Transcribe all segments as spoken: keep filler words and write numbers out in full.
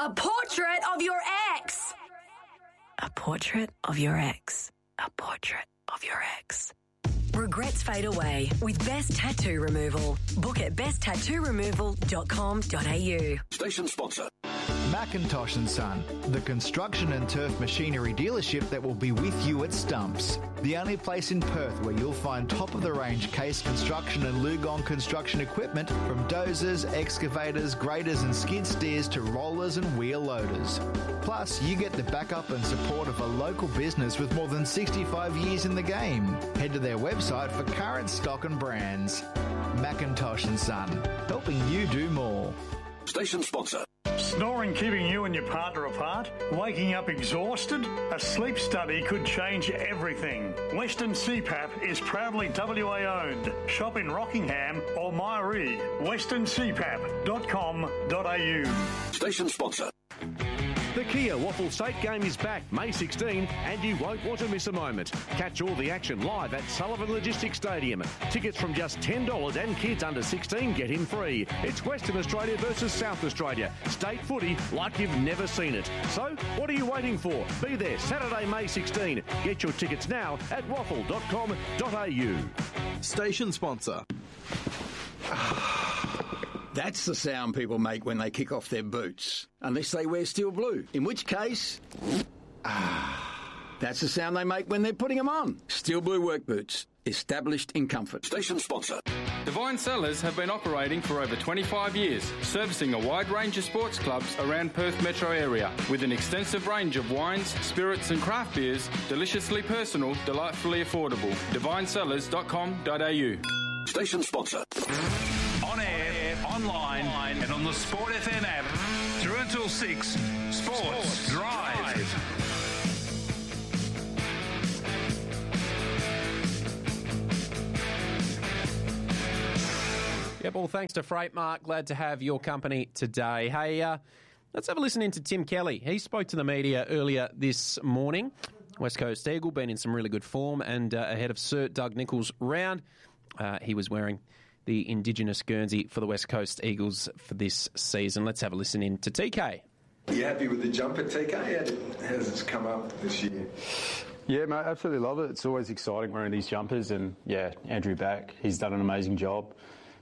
A portrait of your ex. A portrait of your ex. A portrait of your ex. Regrets fade away with Best Tattoo Removal. Book at best tattoo removal dot com dot a u. Station sponsor. Macintosh and Son, the construction and turf machinery dealership that will be with you at Stumps. The only place in Perth where you'll find top-of-the-range Case Construction and Lugon construction equipment from dozers, excavators, graders and skid steers to rollers and wheel loaders. Plus, you get the backup and support of a local business with more than sixty-five years in the game. Head to their website for current stock and brands. Macintosh and Son, helping you do more. Station sponsor. Snoring keeping you and your partner apart? Waking up exhausted? A sleep study could change everything. Western C PAP is proudly W A owned. Shop in Rockingham or Myree. western c pap dot com dot a u. Station sponsor. The Kia Waffle State game is back May sixteenth and you won't want to miss a moment. Catch all the action live at Sullivan Logistics Stadium. Tickets from just ten dollars and kids under sixteen get in free. It's Western Australia versus South Australia. State footy like you've never seen it. So, what are you waiting for? Be there Saturday, May sixteenth. Get your tickets now at waffle dot com dot a u. Station sponsor. That's the sound people make when they kick off their boots. Unless they wear steel blue. In which case... Ah, that's the sound they make when they're putting them on. Steel blue work boots. Established in comfort. Station sponsor. Divine Cellars have been operating for over twenty-five years, servicing a wide range of sports clubs around Perth metro area, with an extensive range of wines, spirits and craft beers, deliciously personal, delightfully affordable. divine cellars dot com dot a u. Station sponsor. On air, online, and on the Sport F M app. Through until six, Sports, Sports Drive. Yep, well, thanks to Freightmark. Glad to have your company today. Hey, uh, let's have a listen into Tim Kelly. He spoke to the media earlier this morning. West Coast Eagle, been in some really good form, and uh, ahead of Sir Doug Nicholls' round, uh, he was wearing the Indigenous Guernsey for the West Coast Eagles for this season. Let's have a listen in to T K. Are you happy with the jumper, T K? How has it come up this year? Yeah, mate, absolutely love it. It's always exciting wearing these jumpers, and yeah, Andrew Back, he's done an amazing job.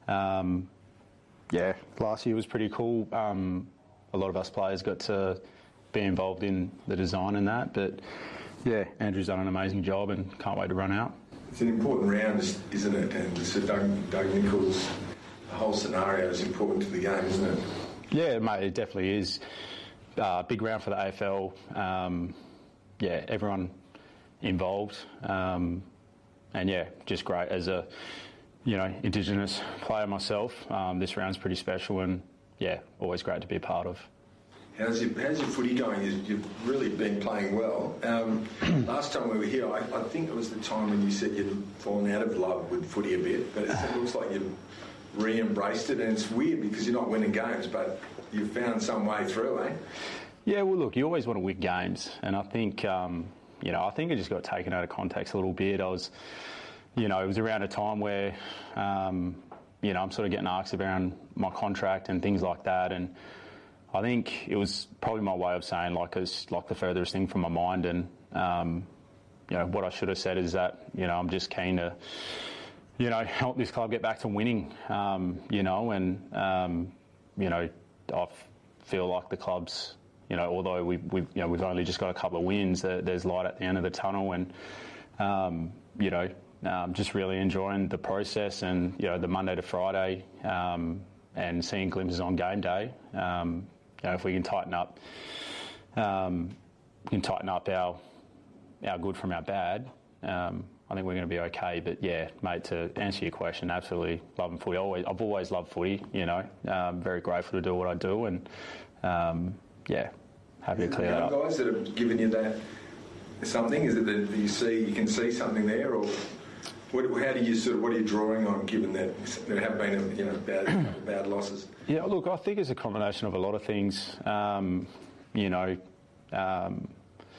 Um, yeah, last year was pretty cool. Um, a lot of us players got to be involved in the design and that, but yeah, Andrew's done an amazing job and can't wait to run out. It's an important round, isn't it? And Sir Doug, Doug Nicholls, the whole scenario is important to the game, isn't it? Yeah, mate, it definitely is. Uh, big round for the A F L. Um, yeah, everyone involved. Um, and yeah, just great as a, you know, Indigenous player myself. Um, this round's pretty special and yeah, always great to be a part of. How's your, how's your footy going? You've really been playing well. Um, last time we were here, I, I think it was the time when you said you'd fallen out of love with footy a bit, but it looks like you've re-embraced it, and it's weird because you're not winning games, but you've found some way through, eh? Yeah, well, look, you always want to win games, and I think, um, you know, I think it just got taken out of context a little bit. I was, you know, it was around a time where, um, you know, I'm sort of getting asked around my contract and things like that, and I think it was probably my way of saying like it's like the furthest thing from my mind, and um, you know what I should have said is that you know I'm just keen to you know help this club get back to winning, um, you know, and um, you know I feel like the club's you know although we we you know we've only just got a couple of wins, there's light at the end of the tunnel, and um, you know um, just really enjoying the process and you know the Monday to Friday um, and seeing glimpses on game day. Um, You know, if we can tighten up, um, we can tighten up our our good from our bad. Um, I think we're going to be okay. But yeah, mate, to answer your question, absolutely loving footy. Always, I've always loved footy. You know, um, very grateful to do what I do, and um, yeah, happy to clear that up. Guys that have given you that something, is it that you see you can see something there, or what, how do you sort of what are you drawing on, given that there have been you know bad bad losses? Yeah, look, I think it's a combination of a lot of things. Um, you know, um,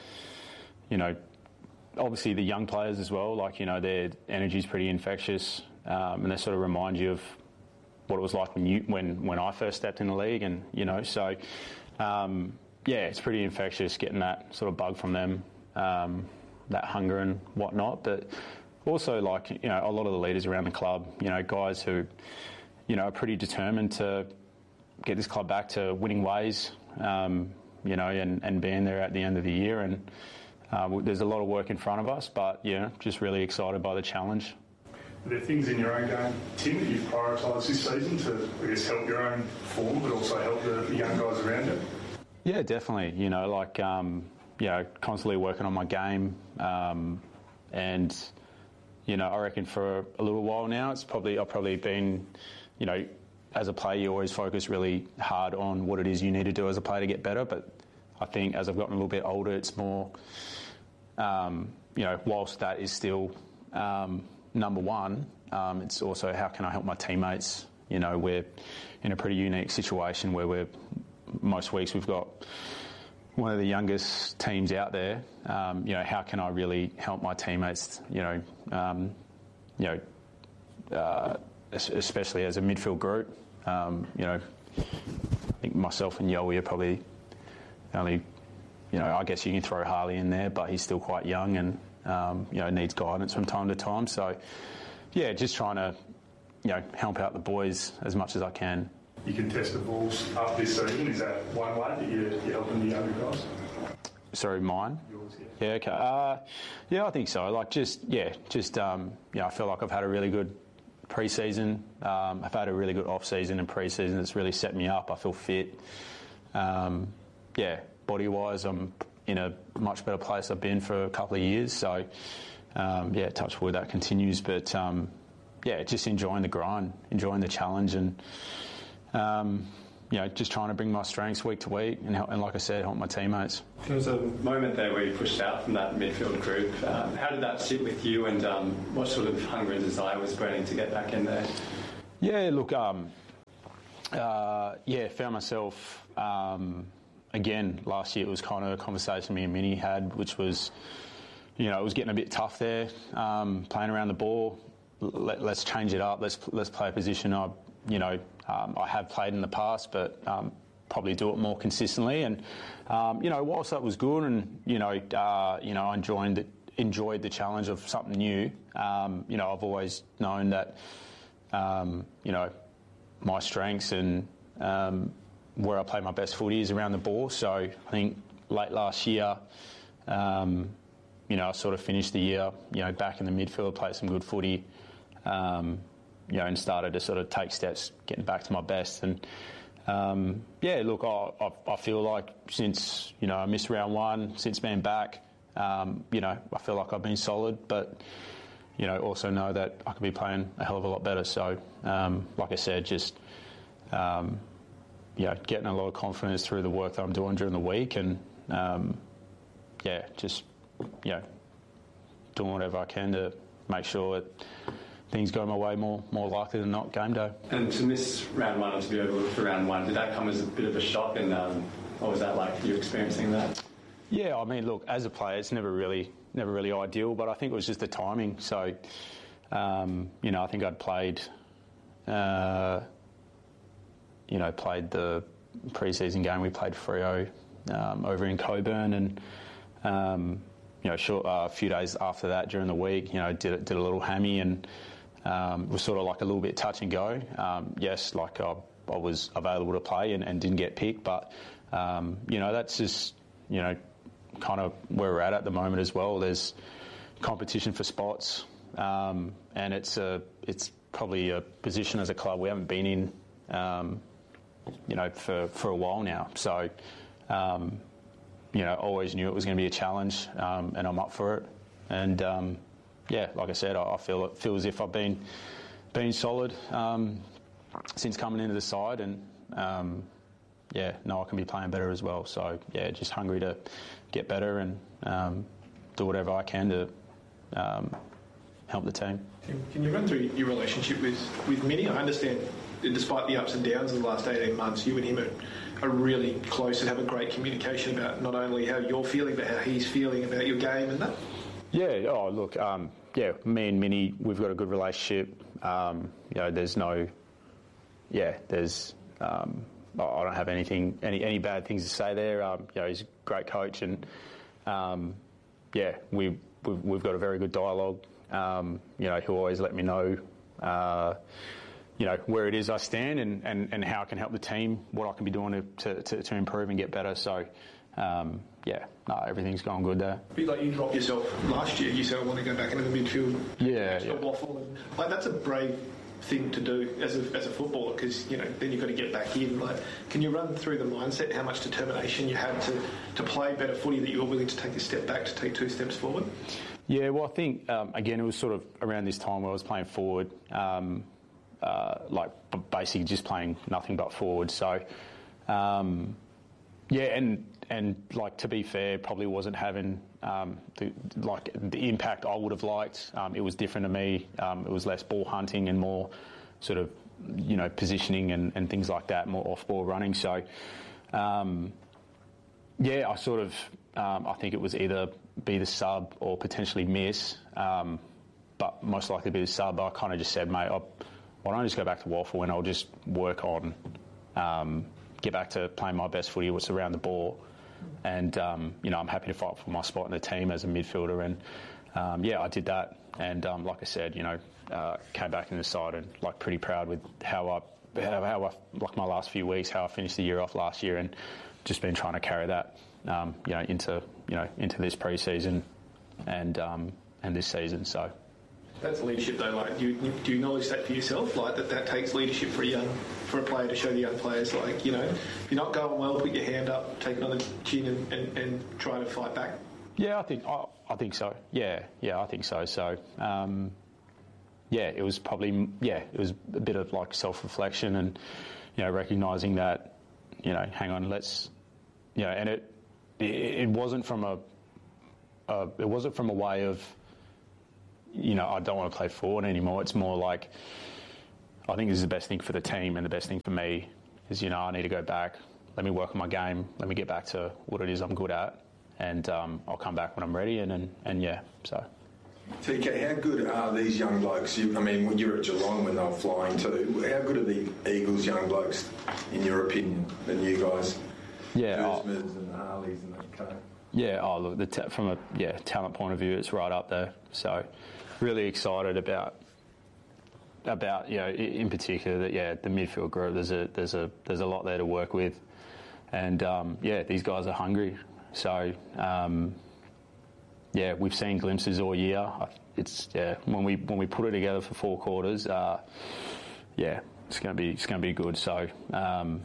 you know, obviously the young players as well. Like you know, their energy's pretty infectious, um, and they sort of remind you of what it was like when you when when I first stepped in the league, and you know, so um, yeah, it's pretty infectious getting that sort of bug from them, um, that hunger and whatnot. But also, like, you know, a lot of the leaders around the club, you know, guys who, you know, are pretty determined to get this club back to winning ways, um, you know, and, and being there at the end of the year. And uh, there's a lot of work in front of us, but, yeah, just really excited by the challenge. Are there things in your own game, Tim, that you've prioritised this season to, I guess, help your own form, but also help the, the young guys around you? Yeah, definitely. You know, like, um, you know, constantly working on my game. Um, and, you know, I reckon for a little while now, it's probably, I've probably been, you know, as a player, you always focus really hard on what it is you need to do as a player to get better. But I think as I've gotten a little bit older, it's more, um, you know, whilst that is still um, number one, um, it's also how can I help my teammates. You know, we're in a pretty unique situation where we're, most weeks we've got one of the youngest teams out there. Um, you know, how can I really help my teammates, you know, um, you know, uh, especially as a midfield group. Um, you know, I think myself and Yowie are probably only, you know, I guess you can throw Harley in there, but he's still quite young and, um, you know, needs guidance from time to time. So, yeah, just trying to, you know, help out the boys as much as I can. You can test the balls up this season. Is that one way that you're, you're helping the younger guys? Sorry, mine? Yours, yeah. Yeah, okay. Uh, yeah, I think so. Like, just, yeah, just, um, you know, I feel like I've had a really good pre-season. Um, I've had a really good off-season and pre-season that's really set me up. I feel fit. Um, yeah, body-wise, I'm in a much better place I've been for a couple of years. So, um, yeah, touch wood, that continues. But, um, yeah, just enjoying the grind, enjoying the challenge and, um, you know, just trying to bring my strengths week to week and, help, and like I said, help my teammates. There was a moment there where you pushed out from that midfield group. Um, how did that sit with you, and um, what sort of hunger and desire was burning to get back in there? Yeah, look, um, uh, yeah, found myself, um, again, last year it was kind of a conversation me and Minnie had, which was, you know, it was getting a bit tough there, um, playing around the ball. Let, let's change it up. Let's let's play a position I, you know, um, I have played in the past, but um, probably do it more consistently. And um, you know, whilst that was good, and you know, uh, you know, I enjoyed the, enjoyed the challenge of something new. Um, you know, I've always known that, um, you know, my strengths and um, where I play my best footy is around the ball. So I think late last year, um, you know, I sort of finished the year, you know, back in the midfield, played some good footy. Um, you know, and started to sort of take steps, getting back to my best. And, um, yeah, look, I, I, I feel like since, you know, I missed round one, since being back, um, you know, I feel like I've been solid, but, you know, also know that I could be playing a hell of a lot better. So, um, like I said, just, um, you know, getting a lot of confidence through the work that I'm doing during the week and, um, yeah, just, you know, doing whatever I can to make sure that things go my way more more likely than not game day. And to miss round one and to be overlooked for round one, did that come as a bit of a shock, and um, what was that like, you experiencing that? Yeah, I mean, look, as a player, it's never really never really ideal, but I think it was just the timing. So, um, you know, I think I'd played, uh, you know, played the pre-season game. We played Freo um, over in Coburn, and um, you know, short, uh, a few days after that during the week, you know, did did a little hammy and. Um, it was sort of like a little bit touch and go. Um, yes, like I, I was available to play and, and didn't get picked, but um, you know, that's just, you know, kind of where we're at at the moment as well. There's competition for spots, um, and it's a it's probably a position as a club we haven't been in, um, you know, for for a while now. So, um, you know, always knew it was going to be a challenge, um, and I'm up for it. And um, yeah, like I said, I, I feel it feel as if I've been been solid um, since coming into the side, and um, yeah, no, I can be playing better as well. So yeah, just hungry to get better and um, do whatever I can to um, help the team. Can you run through your relationship with with Minnie? I understand, despite the ups and downs of the last eighteen months, you and him are, are really close and have a great communication about not only how you're feeling, but how he's feeling about your game and that. Yeah, oh, look, um, yeah, me and Minnie, we've got a good relationship. Um, you know, there's no, yeah, there's, um, I don't have anything, any any bad things to say there. Um, you know, he's a great coach, and um, yeah, we we've, we've got a very good dialogue. Um, you know, he'll always let me know, uh, you know, where it is I stand and, and, and how I can help the team, what I can be doing to to, to improve and get better. So, um, yeah, no, everything's going good there. A bit like you dropped yourself last year. You said I want to go back into the midfield. Yeah, yeah. Waffle. And, like that's a brave thing to do as a as a footballer, because you know then you've got to get back in. Like, can you run through the mindset, how much determination you had to, to play better footy, that you were willing to take a step back to take two steps forward? Yeah, well, I think um, again it was sort of around this time where I was playing forward, um, uh, like basically just playing nothing but forward. So um, yeah, and and like to be fair, probably wasn't having um, the like the impact I would have liked. Um, it was different to me. Um, it was less ball hunting and more sort of, you know, positioning and, and things like that, more off-ball running. So, um, yeah, I sort of, um, I think it was either be the sub or potentially miss, um, but most likely be the sub. I kind of just said, mate, I'll, why don't I just go back to Waffle and I'll just work on, um, get back to playing my best footy, what's around the ball. And, um, you know, I'm happy to fight for my spot in the team as a midfielder. And, um, yeah, I did that. And, um, like I said, you know, uh, came back in the side and, like, pretty proud with how I, how, how I, like, my last few weeks, how I finished the year off last year, and just been trying to carry that, um, you know, into, you know, into this pre-season and, um, and this season, so... That's leadership, though. Like, do you, do you acknowledge that for yourself? Like that, that takes leadership for a young, for a player to show the young players. Like, you know, if you're not going well, put your hand up, take it on the chin, and, and, and try to fight back. Yeah, I think I, I think so. Yeah, yeah, I think so. So, um, yeah, it was probably yeah, it was a bit of like self-reflection and, you know, recognising that, you know, hang on, let's, you know, and it it, it wasn't from a, a it wasn't from a way of, you know, I don't want to play forward anymore. It's more like, I think this is the best thing for the team and the best thing for me is, you know, I need to go back, let me work on my game, let me get back to what it is I'm good at, and um, I'll come back when I'm ready, and, and, and yeah, so. T K, how good are these young blokes? You, I mean, when you were at Geelong when they were flying too, how good are the Eagles young blokes, in your opinion, than you guys? Yeah. Oh. And the Harleys and the K. Yeah, oh, look, the t- from a yeah talent point of view, it's right up there. So, really excited about about you know in particular that yeah the midfield group. There's a there's a there's a lot there to work with, and um, yeah these guys are hungry. So um, yeah we've seen glimpses all year. It's yeah when we when we put it together for four quarters, uh, yeah it's gonna be it's gonna be good. So um,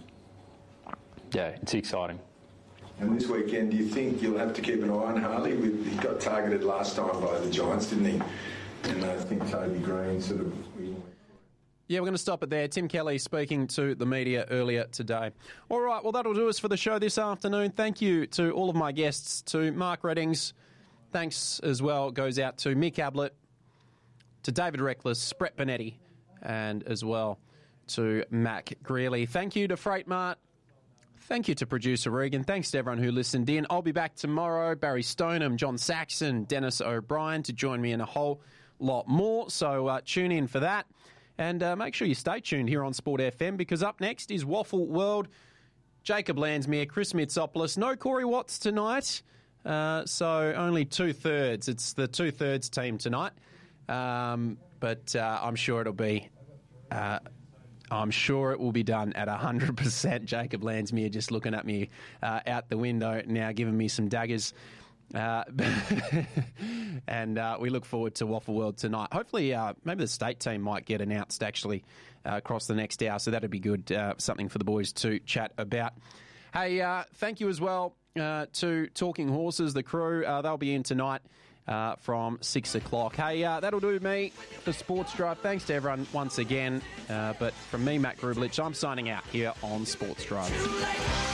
yeah it's exciting. And this weekend, do you think you'll have to keep an eye on Harley? He got targeted last time by the Giants, didn't he? And I think Toby Green sort of... Yeah, we're going to stop it there. Tim Kelly speaking to the media earlier today. All right, well, that'll do us for the show this afternoon. Thank you to all of my guests, to Mark Reddings. Thanks as well goes out to Mick Ablett, to David Reckless, Brett Bonetti, and as well to Mac Greeley. Thank you to Freight Mart. Thank you to producer Regan. Thanks to everyone who listened in. I'll be back tomorrow. Barry Stoneham, John Saxon, Dennis O'Brien to join me in a whole lot more. So uh, tune in for that. And uh, make sure you stay tuned here on Sport F M, because up next is Waffle World. Jacob Landsmere, Chris Mitsopoulos. No Corey Watts tonight. Uh, so only two-thirds. It's the two-thirds team tonight. Um, but uh, I'm sure it'll be... Uh, I'm sure it will be done at one hundred percent. Jacob Landsmere just looking at me uh, out the window now, giving me some daggers. Uh, and uh, we look forward to Waffle World tonight. Hopefully, uh, maybe the state team might get announced, actually, uh, across the next hour. So that'd be good, uh, something for the boys to chat about. Hey, uh, thank you as well uh, to Talking Horses, the crew. Uh, they'll be in tonight. Uh, from six o'clock. Hey, uh, that'll do me for Sports Drive. Thanks to everyone once again. Uh, but from me, Matt Grublich, I'm signing out here on Sports Drive.